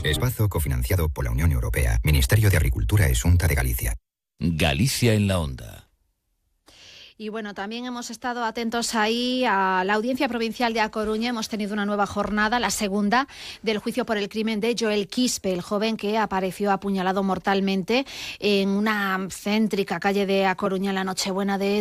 Espazo cofinanciado por la Unión Europea, Ministerio de Agricultura e Xunta de Galicia. Galicia en la onda. Y bueno, también hemos estado atentos ahí a la Audiencia Provincial de A Coruña. Hemos tenido una nueva jornada, la segunda, del juicio por el crimen de Joel Quispe, el joven que apareció apuñalado mortalmente en una céntrica calle de A Coruña en la Nochebuena de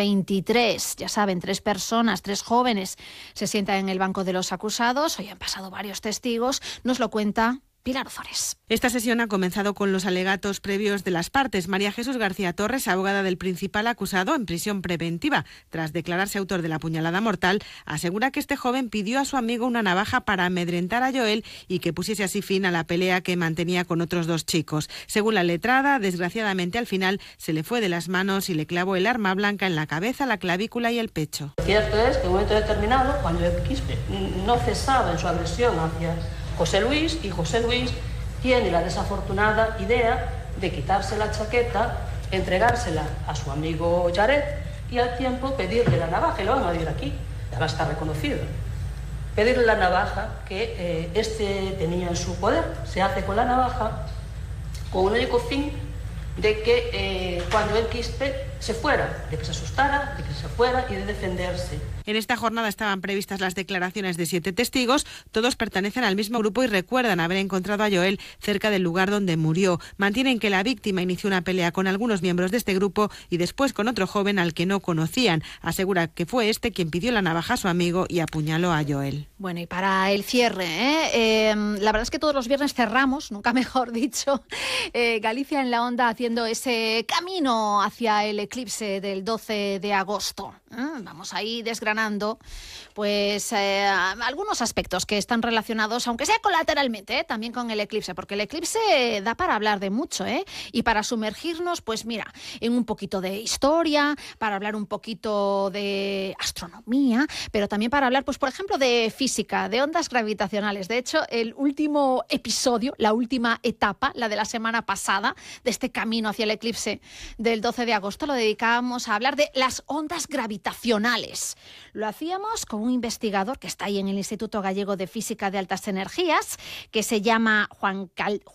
2023. Ya saben, 3 personas, 3 jóvenes se sientan en el banco de los acusados. Hoy han pasado varios testigos. Nos lo cuenta Pilar Ozores. Esta sesión ha comenzado con los alegatos previos de las partes. María Jesús García Torres, abogada del principal acusado en prisión preventiva, tras declararse autor de la puñalada mortal, asegura que este joven pidió a su amigo una navaja para amedrentar a Joel y que pusiese así fin a la pelea que mantenía con otros 2 chicos. Según la letrada, desgraciadamente al final se le fue de las manos y le clavó el arma blanca en la cabeza, la clavícula y el pecho. Lo cierto es que en un momento determinado, cuando el Quispe no cesaba en su agresión hacia José Luis, y José Luis tiene la desafortunada idea de quitarse la chaqueta, entregársela a su amigo Jared y al tiempo pedirle la navaja, y lo van a ver aquí, además está reconocido, pedirle la navaja que este tenía en su poder. Se hace con la navaja con un único fin de que cuando el Quispe se fuera, de que se asustara, de que se fuera y de defenderse. En esta jornada estaban previstas las declaraciones de 7 testigos. Todos pertenecen al mismo grupo y recuerdan haber encontrado a Joel cerca del lugar donde murió. Mantienen que la víctima inició una pelea con algunos miembros de este grupo y después con otro joven al que no conocían. Asegura que fue este quien pidió la navaja a su amigo y apuñaló a Joel. Bueno, y para el cierre, la verdad es que todos los viernes cerramos, nunca mejor dicho, Galicia en la onda, haciendo ese camino hacia el eclipse del 12 de agosto. Vamos ahí desgranando pues algunos aspectos que están relacionados, aunque sea colateralmente, también con el eclipse, porque el eclipse da para hablar de mucho, y para sumergirnos, pues mira, en un poquito de historia, para hablar un poquito de astronomía, pero también para hablar, pues por ejemplo, de física, de ondas gravitacionales. De hecho, el último episodio, la última etapa, la de la semana pasada, de este camino hacia el eclipse del 12 de agosto, lo dedicábamos a hablar de las ondas gravitacionales. Lo hacíamos con un investigador que está ahí en el Instituto Gallego de Física de Altas Energías, que se llama Juan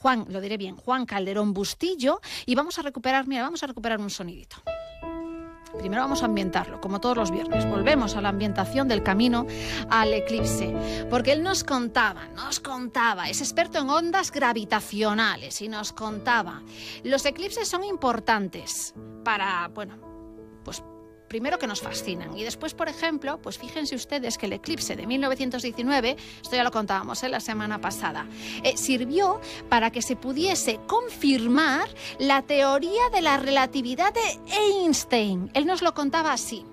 Calderón Bustillo, y vamos a recuperar un sonidito. Primero vamos a ambientarlo, como todos los viernes. Volvemos a la ambientación del camino al eclipse, porque él nos contaba, es experto en ondas gravitacionales, y nos contaba, los eclipses son importantes para, pues primero que nos fascinan, y después, por ejemplo, pues fíjense ustedes que el eclipse de 1919, esto ya lo contábamos la semana pasada, sirvió para que se pudiese confirmar la teoría de la relatividad de Einstein. Él nos lo contaba así.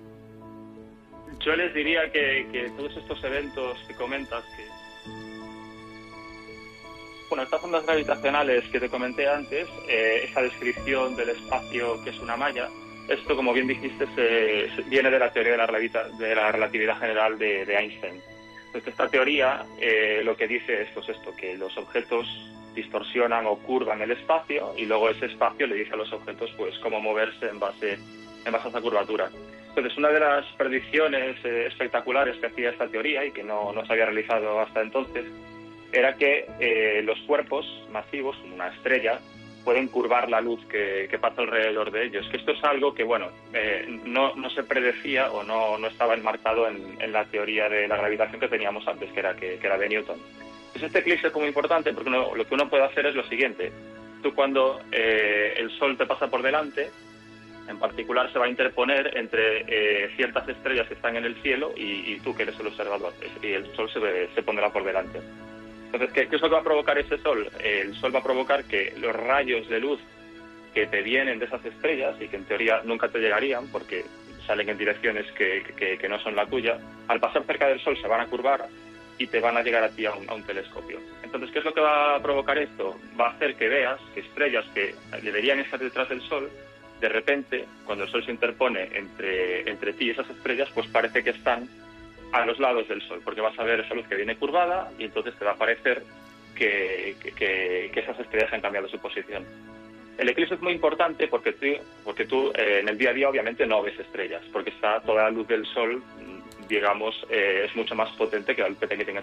Yo les diría que todos estos eventos que comentas, estas ondas gravitacionales que te comenté antes, esa descripción del espacio que es una malla, esto, como bien dijiste, viene de la teoría de la relatividad general de Einstein. Entonces, esta teoría lo que dice es que los objetos distorsionan o curvan el espacio, y luego ese espacio le dice a los objetos pues cómo moverse en base a esa curvatura. Entonces, una de las predicciones espectaculares que hacía esta teoría, y que no se había realizado hasta entonces, era que los cuerpos masivos, como una estrella, pueden curvar la luz que pasa alrededor de ellos. Que esto es algo que, no se predecía o no estaba enmarcado en la teoría de la gravitación que teníamos antes, que era de Newton. Pues este eclipse es muy importante porque lo que uno puede hacer es lo siguiente. Tú, cuando el Sol te pasa por delante, en particular se va a interponer entre ciertas estrellas que están en el cielo y tú, que eres el observador, y el Sol se pondrá por delante. Entonces, ¿qué es lo que va a provocar ese Sol? El Sol va a provocar que los rayos de luz que te vienen de esas estrellas, y que en teoría nunca te llegarían porque salen en direcciones que no son la tuya, al pasar cerca del Sol se van a curvar y te van a llegar a ti a un telescopio. Entonces, ¿qué es lo que va a provocar esto? Va a hacer que veas que estrellas que deberían estar detrás del Sol, de repente, cuando el Sol se interpone entre ti y esas estrellas, pues parece que están a los lados del Sol, porque vas a ver esa luz que viene curvada, y entonces te va a parecer que esas estrellas han cambiado su posición. El eclipse es muy importante porque tú en el día a día obviamente no ves estrellas, porque está toda la luz del Sol, digamos, es mucho más potente que la luz que te emite